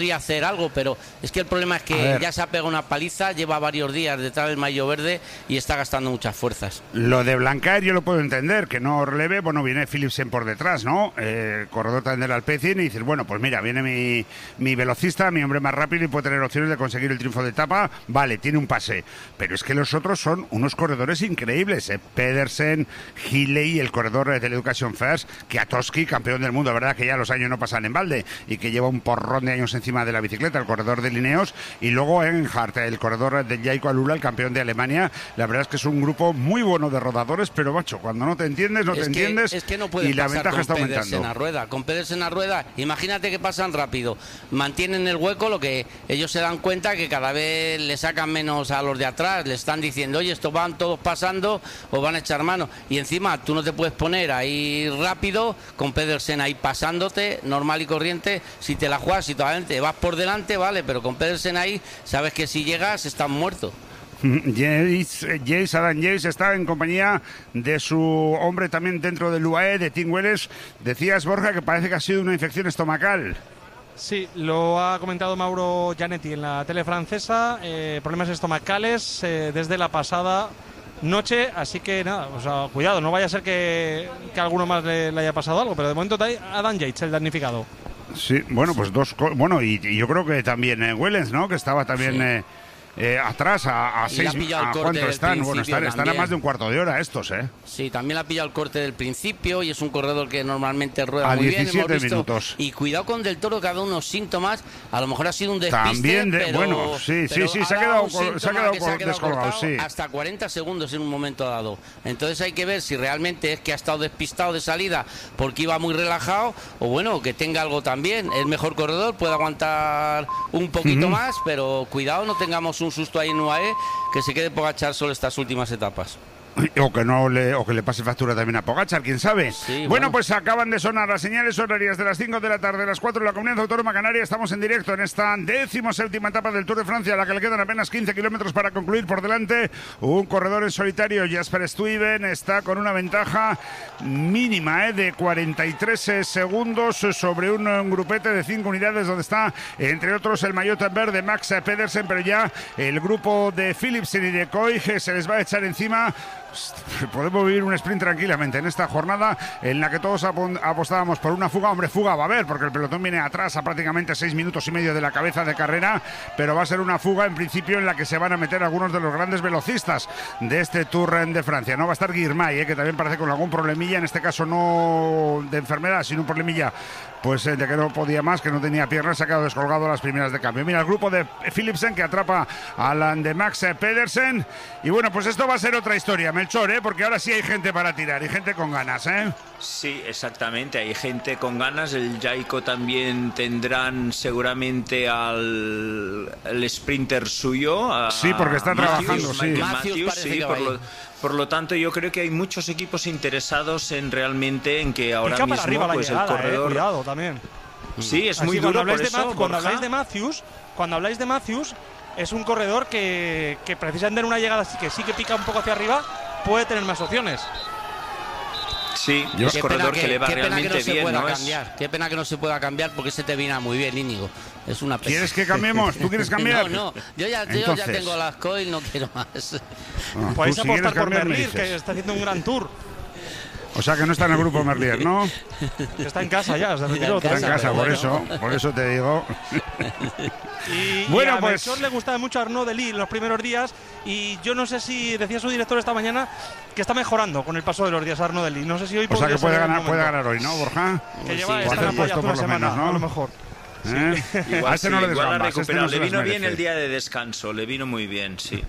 hacer algo, pero es que el problema es que ya se ha pegado una paliza, lleva varios días detrás del maillot verde y está gastando muchas fuerzas. Lo de Blanquer yo lo puedo entender, que no releve, bueno, viene Philipsen por detrás, ¿no? Corredor también del Alpecin, y dices, bueno, pues mira, viene mi velocista, mi hombre más rápido y puede tener opciones de conseguir el triunfo de etapa, vale, tiene un pase, pero es que los otros son unos corredores increíbles, Pedersen, Hilley, el corredor del Education First, Kwiatkowski, campeón del mundo, verdad que ya los años no pasan en balde y que lleva un porrón de años encima de la bicicleta, el corredor de Lineos, y luego Egenhard, el corredor de Jaiko Alula, el campeón de Alemania. La verdad es que es un grupo muy bueno de rodadores, pero macho, cuando no te entiendes, es que no puede y la ventaja está aumentando. Con Pedersen a rueda, imagínate que pasan rápido, mantienen el hueco, lo que ellos se dan cuenta que cada vez le sacan menos a los de atrás, le están diciendo, oye, estos van todos pasando, os van a echar mano, y encima tú no te puedes poner ahí rápido, con Pedersen ahí pasándote, normal y corriente, si te la juegas, si todavía te vas por delante, vale, pero con Pedersen ahí, sabes que si llegas, estás muerto. Adam Yates está en compañía de su hombre también dentro del UAE, de Tim Wellens. Decías, Borja, que parece que ha sido una infección estomacal. Sí, lo ha comentado Mauro Gianetti en la tele francesa, problemas estomacales desde la pasada noche, así que nada, o sea, cuidado, no vaya a ser que a alguno más le haya pasado algo, pero de momento está Adam Yates, el damnificado. Sí, bueno, pues bueno, y yo creo que también Wellens, ¿no? Que estaba también atrás a 6. ¿A cuánto están? Bueno, están a más de un cuarto de hora estos, ¿eh? Sí, también le ha pillado el corte del principio y es un corredor que normalmente rueda a muy 17 bien. Minutos. Y cuidado con Del Toro, que ha dado unos síntomas. A lo mejor ha sido un despiste. También, pero, bueno, sí, se ha quedado descolgado, sí. Hasta 40 segundos en un momento dado. Entonces hay que ver si realmente es que ha estado despistado de salida porque iba muy relajado, o bueno, que tenga algo también. El mejor corredor puede aguantar un poquito más, pero cuidado, no tengamos un susto ahí en UAE, que se quede Pogačar solo estas últimas etapas. O que le pase factura también a Pogačar, quién sabe. Sí, bueno, pues acaban de sonar las señales horarias de las 5 de la tarde, las 4 de la Comunidad Autónoma Canaria. Estamos en directo en esta 17ª etapa del Tour de Francia, a la que le quedan apenas 15 kilómetros para concluir. Por delante un corredor en solitario, Jasper Stuyven, está con una ventaja mínima de 43 segundos sobre un grupete de 5 unidades, donde está, entre otros, el maillot verde Max Pedersen, pero ya el grupo de Philipsen y de Koig se les va a echar encima. Podemos vivir un sprint tranquilamente en esta jornada en la que todos apostábamos por una fuga. Hombre, fuga va a haber, porque el pelotón viene atrás a prácticamente 6 minutos y medio de la cabeza de carrera, pero va a ser una fuga en principio en la que se van a meter algunos de los grandes velocistas de este Tour de Francia. No va a estar Girmay, que también parece con algún problemilla, en este caso no de enfermedad, sino un problemilla pues de que no podía más, que no tenía piernas, se ha quedado descolgado a las primeras de cambio. Mira, el grupo de Philipsen que atrapa a la de Max Pedersen, y bueno, pues esto va a ser otra historia, Melchor, porque ahora sí hay gente para tirar y gente con ganas, Sí, exactamente, hay gente con ganas. El Jaiko también tendrán seguramente al sprinter suyo. Sí, porque está trabajando, sí. Matthews, sí, por lo tanto, yo creo que hay muchos equipos interesados en realmente en que ahora mismo arriba pues la llegada, el corredor cuidado también. Sí, es muy duro por eso. Cuando habláis de Matthews, es un corredor que precisamente en una llegada sí que pica un poco hacia arriba, puede tener más opciones. Sí, es corredor que le va realmente bien, ¿no? Qué pena que no se pueda cambiar, porque ese te viene muy bien, Íñigo. Es una pena. ¿Quieres que cambiemos? ¿Tú quieres cambiar? No, yo ya tengo las coil, no quiero más. Podéis apostar por Merlier, que está haciendo un gran tour. O sea que no está en el grupo Merlier, ¿no? Está en casa ya, se retiró. Está en casa, por eso te digo. Bueno, pues a Melchor le gustaba mucho Arnaud Delis en los primeros días, y yo no sé si decía su director esta mañana que está mejorando con el paso de los días Arnaud Delis. No sé si hoy o sea que puede ganar hoy, ¿no, Borja? Que lleva esta campaña hace una semana, ¿no? A lo mejor. Igual, igual ha recuperado. Le vino bien el día de descanso, le vino muy bien, sí.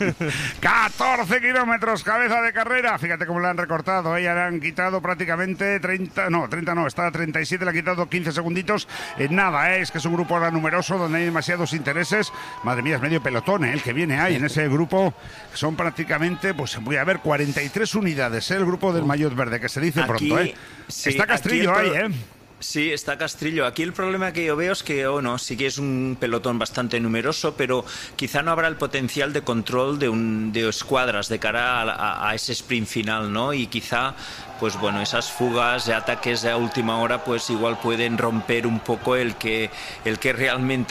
14 kilómetros, cabeza de carrera. Fíjate cómo le han recortado, ya le han quitado prácticamente 30 no, está a 37, le han quitado 15 segunditos en nada, es que es un grupo ahora numeroso donde hay demasiados intereses. Madre mía, es medio pelotón, el que viene ahí en ese grupo. Son prácticamente, pues voy a ver, 43 unidades, el grupo del maillot verde, que se dice aquí, pronto, sí, está Castrillo ahí, Sí, está Castrillo. Aquí el problema que yo veo es que, sí que es un pelotón bastante numeroso, pero quizá no habrá el potencial de control de escuadras de cara a ese sprint final, ¿no? Y quizá, pues bueno, esas fugas de ataques a última hora, pues igual pueden romper un poco el que realmente